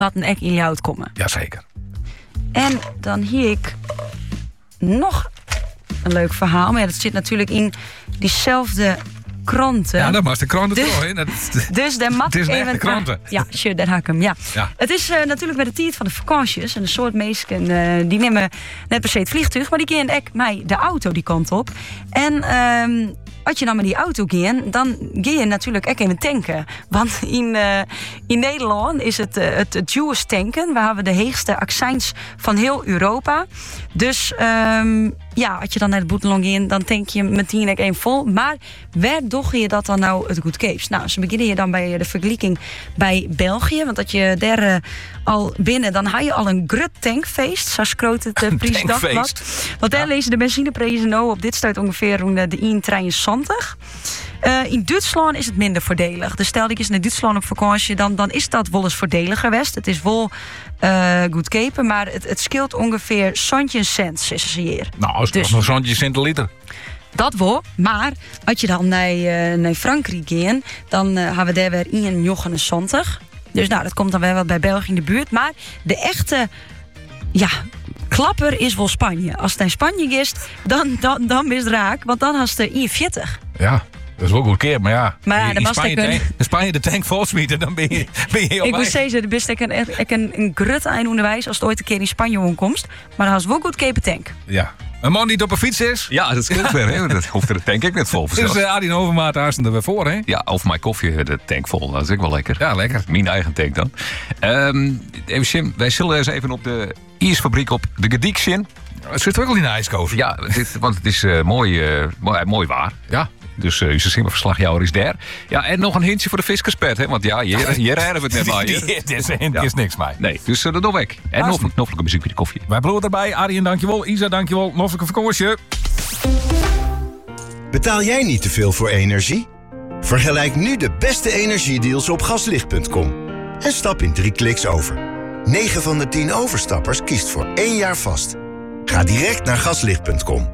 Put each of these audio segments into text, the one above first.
wat een ek in jou komen. Jazeker. En dan hier ik nog een leuk verhaal. Maar ja, dat zit natuurlijk in diezelfde kranten. Ja, dat was de kranten dus, toch, hè? Dus daar mag het is even... echt de kranten. Ja, sure, daar haak hem, ja. Het is natuurlijk bij de tijd van de vakanties. En een soort mensen die nemen net per se het vliegtuig. Maar die gaan echt mij de auto die kant op. En als je dan met die auto gaat, dan ga je natuurlijk ook even tanken. Want in Nederland is het duurste tanken. We hebben de hoogste accijns van heel Europa. Dus als je dan naar de boetelong gaat, dan tank je meteen ook één vol. Maar waar doe je dat dan nou het goedkoopst? Nou, ze beginnen je dan bij de vergelijking bij België. Want dat je daar al binnen, dan heb je al een grut tankfeest. Zo schroot het prijsdagblad. Want daar lezen de benzineprijzen nou op dit stuit ongeveer rond de 1,73. In Duitsland is het minder voordelig. Dus stel ik eens naar Duitsland op vakantie, dan is dat wel eens voordelig geweest. Het is wel goedkoper, maar het scheelt ongeveer cent, is hier. Nou, is dus nog cent een liter. Dat wel, maar als je dan naar Frankrijk gaat, dan hebben we daar weer 1,79. Dus nou, dat komt dan wel wat bij België in de buurt. Maar de echte, klapper is wel Spanje. Als het naar Spanje is, dan is het raak. Want dan has je 1,40. Ja. Dat is wel goed keer, maar ja. Maar in Spanje de tank volsmieten, dan ben je heel Ik moet zeggen, de beste een grut eindonderwijs als het ooit een keer in Spanje omkomst. Maar dan is wel goed keer tank. Ja. Een man die het op een fiets is? Ja, dat scheelt weer. Hè? Dat hoeft er de tank ik net vol. Dus Adien Overmaat haast er weer voor, hè? Ja, of mijn koffie de tank vol. Dat is ook wel lekker. Ja, lekker. Mijn eigen tank dan. Even Sim, wij zullen eens even op de ijsfabriek op de Gedieksin. Het zit wel in de ijskover. Ja, want het is mooi waar. Ja. Dus uw simmerverslagjouwer is daar. Ja, en nog een hintje voor de fiskerspet, hè? Want ja, hier rijden we het net bij. Dit is niks mij. Nee, dus dat doe ik. En nog een bezoekje de koffie. Wij bloeien erbij. Arjen, dankjewel. Isa, dankjewel. Nog een vakantie. Betaal jij niet te veel voor energie? Vergelijk nu de beste energiedeals op gaslicht.com. En stap in 3 kliks over. 9 van de 10 overstappers kiest voor 1 jaar vast. Ga direct naar gaslicht.com.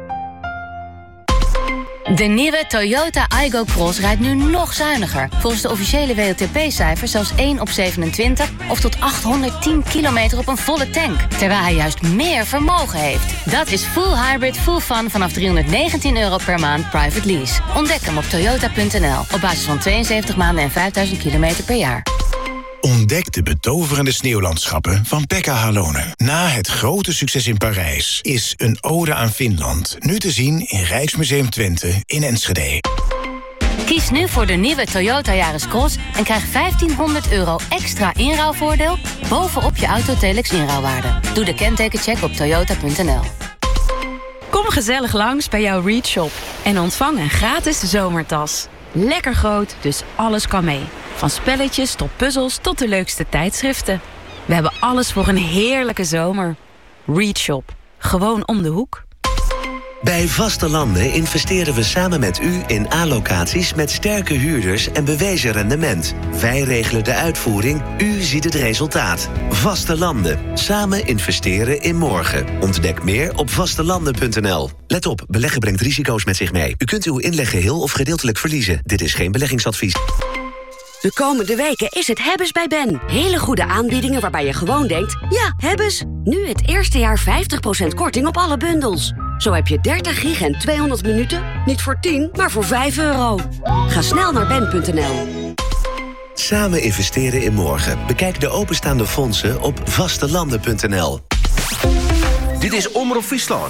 De nieuwe Toyota Aygo Cross rijdt nu nog zuiniger. Volgens de officiële WLTP-cijfers zelfs 1 op 27... of tot 810 kilometer op een volle tank. Terwijl hij juist meer vermogen heeft. Dat is full hybrid, full fun vanaf €319 per maand private lease. Ontdek hem op toyota.nl. Op basis van 72 maanden en 5000 kilometer per jaar. Ontdek de betoverende sneeuwlandschappen van Pekka Halonen. Na het grote succes in Parijs is Een ode aan Finland nu te zien in Rijksmuseum Twente in Enschede. Kies nu voor de nieuwe Toyota Yaris Cross en krijg €1.500 extra inruilvoordeel bovenop je Autotelex inruilwaarde. Doe de kentekencheck op toyota.nl. Kom gezellig langs bij jouw Reach Shop en ontvang een gratis zomertas. Lekker groot, dus alles kan mee. Van spelletjes tot puzzels tot de leukste tijdschriften. We hebben alles voor een heerlijke zomer. Reach Shop. Gewoon om de hoek. Bij Vaste Landen investeren we samen met u in A-locaties met sterke huurders en bewezen rendement. Wij regelen de uitvoering, u ziet het resultaat. Vaste Landen. Samen investeren in morgen. Ontdek meer op vastelanden.nl. Let op, beleggen brengt risico's met zich mee. U kunt uw inleg geheel of gedeeltelijk verliezen. Dit is geen beleggingsadvies. De komende weken is het Hebbes bij Ben. Hele goede aanbiedingen waarbij je gewoon denkt... ja, Hebbes. Nu het eerste jaar 50% korting op alle bundels. Zo heb je 30 gig en 200 minuten. Niet voor 10, maar voor €5. Ga snel naar ben.nl. Samen investeren in morgen. Bekijk de openstaande fondsen op vastelanden.nl. Dit is Omroep Friesland.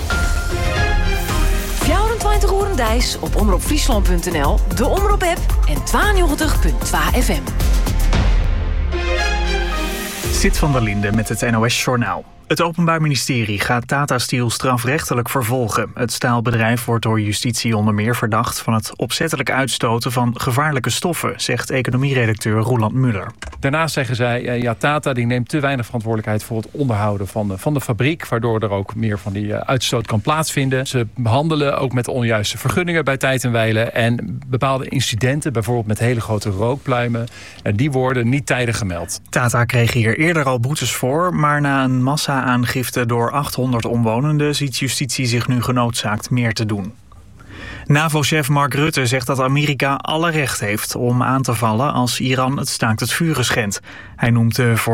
24 Oerendijs op omroepfriesland.nl, de Omroep-app en 92.2 FM. Sit van der Linde met het NOS-journaal. Het Openbaar Ministerie gaat Tata Steel strafrechtelijk vervolgen. Het staalbedrijf wordt door justitie onder meer verdacht van het opzettelijk uitstoten van gevaarlijke stoffen, zegt economieredacteur Roeland Muller. Daarnaast zeggen zij, Tata die neemt te weinig verantwoordelijkheid voor het onderhouden van de fabriek, waardoor er ook meer van die uitstoot kan plaatsvinden. Ze behandelen ook met onjuiste vergunningen bij tijd en wijle en bepaalde incidenten, bijvoorbeeld met hele grote rookpluimen, die worden niet tijdig gemeld. Tata kreeg hier eerder al boetes voor, maar na een massa-aangifte door 800 omwonenden ziet justitie zich nu genoodzaakt meer te doen. NAVO-chef Mark Rutte zegt dat Amerika alle recht heeft om aan te vallen als Iran het staakt het vuren schendt. Hij noemt de